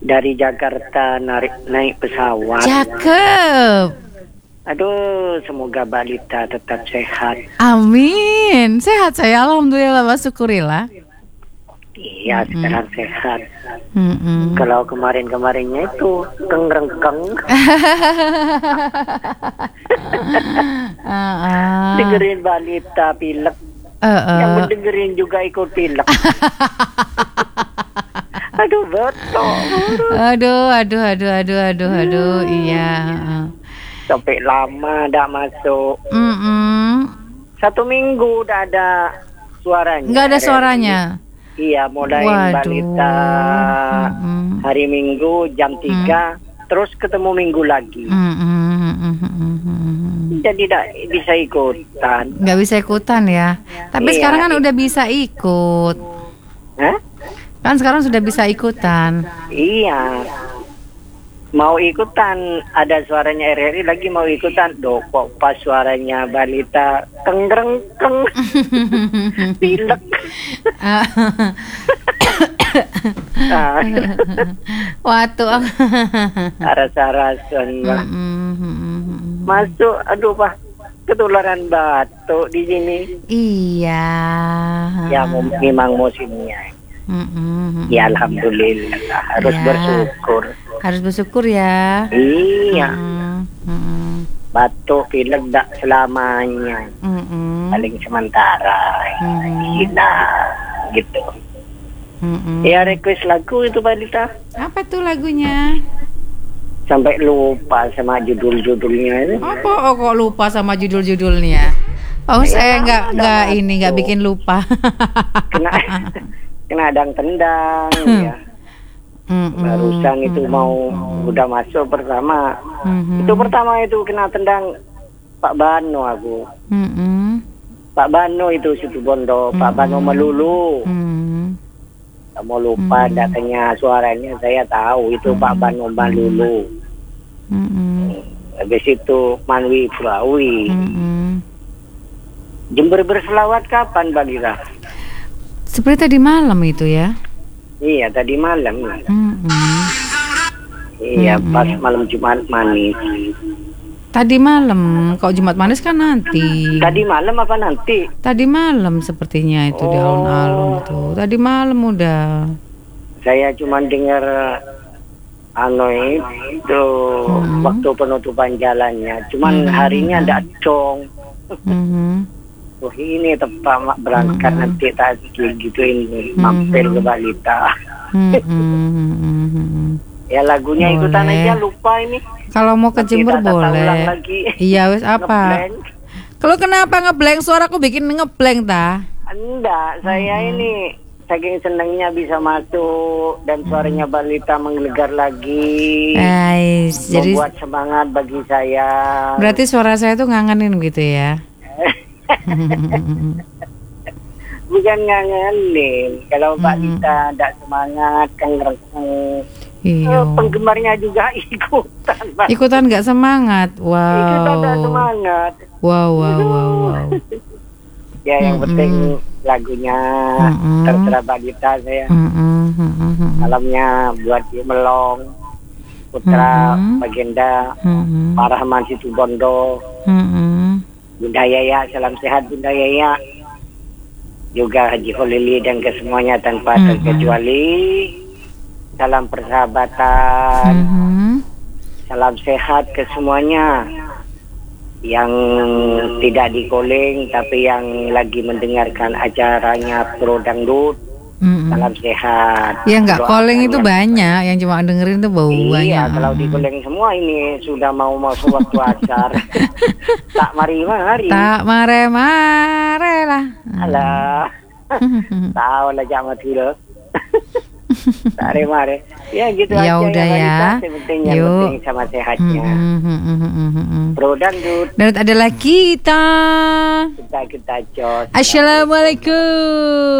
Dari Jakarta naik pesawat. Cakep. Aduh, semoga balita tetap sehat. Amin. Sehat saya, alhamdulillah, syukurillah. Iya, sekarang sehat. Mm-mm. Kalau kemarin-kemarinnya itu rengkeng. Dengerin balita pilek. Yang mendengerin juga ikut pilek. Aduh, betul. Aduh, iya. Sampai lama dah masuk. 1 minggu udah ada suaranya. Nggak ada suaranya. Iya, mulai balita hari Minggu jam 3, terus ketemu Minggu lagi. Jadi tidak bisa ikutan. Nggak bisa ikutan ya. Tapi iya, sekarang kan udah bisa ikut. Hah? Kan sekarang sudah bisa ikutan. Iya. Mau ikutan, ada suaranya RRI lagi mau ikutan. Duh, kok pas suaranya balita keng. Pilek. Waktu Aras-arasan masuk, aduh Pak, ketularan batuk di sini. Iya. Ya memang musimnya. Ya alhamdulillah, harus bersyukur. Harus bersyukur ya. Iya. Batuk pilek tak selamanya. Paling sementara. Gila gitu. Ya request lagu itu balita. Apa tuh lagunya? Sampai lupa sama judul-judulnya. Apa? Kok lupa sama judul-judulnya? Oh, saya nggak bikin lupa. Kena tendang ya. Barusan itu mau udah masuk pertama. Itu pertama itu kena tendang Pak Bano aku. Pak Bano itu situ Bondo, Pak Bano melulu. Mau lupa datanya suaranya, saya tahu itu Pak Bano melulu. Habis itu Manwi Furawi. Jember berselawat kapan Balira? Seperti tadi malam itu ya. Iya, tadi malam. Iya, pas malam Jumat manis. Tadi malam, kok Jumat manis kan nanti. Tadi malam apa nanti? Tadi malam sepertinya itu di alun-alun itu. Tadi malam udah. Saya cuma dengar itu waktu penutupan jalannya. Cuman harinya ada cong. Wah, ini tepat berangkat nanti tadi gitu ini mampir ke balita. Ya lagunya boleh. Ikutan aja, lupa ini. Kalau mau ke Jember boleh. Iya wes apa? Kalau kenapa ngeblank, suaraku bikin ngeblank ta? Enggak, saya ini saking senangnya bisa masuk dan suaranya balita menggelegar lagi. Jadi membuat semangat bagi saya. Berarti suara saya tuh ngangenin gitu ya? Bukan ngangenin. Kalau balita tidak semangat kan penggemarnya juga ikutan. Ikutan nggak semangat. Wow. Ikutan nggak semangat. Wow. Ya yang penting lagunya terserah balita saya. Malamnya buat Melong, Putra Bagenda, Pak Rahman Situbondo, Bunda Yaya, salam sehat Bunda Yaya. Juga Haji Holili dan kesemuanya tanpa terkecuali. Salam persahabatan, salam sehat ke semuanya yang tidak di calling tapi yang lagi mendengarkan acaranya Pro Dangdut. Salam sehat. Ya nggak calling itu banyak, yang cuma dengerin itu banyak. Iya, kalau di calling semua ini sudah mau masuk waktu acar. Tak mari. Tak mare lah. Alah. Tahu lah jangan tidur. Mare. Ya gitu ya aja. Udah ya. Penting sama sehatnya. Pro Dangdut. Dan adalah kita jos. Assalamualaikum.